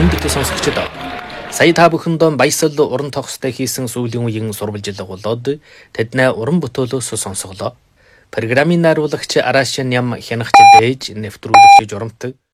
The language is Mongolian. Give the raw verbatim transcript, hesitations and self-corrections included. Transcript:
өндөрлө сонсогчдоо. Сая та бүхэндээ баясал уран тогстой хийсэн сүүлийн үеийн сурвалжлага болоод тэднээ уран бүтээлөөс сонсголоо. Программын найруулагч Арашин ям хянагч дээж нэвтрүүлэгч журамт